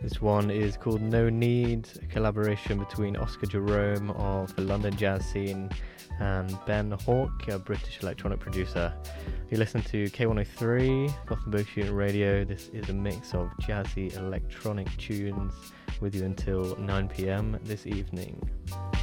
This one is called No Need, a collaboration between Oscar Jerome of the London jazz scene and Ben Hawke, a British electronic producer. You listen to K103, Gothenburg Student Radio. This is a mix of jazzy electronic tunes with you until 9 p.m. this evening.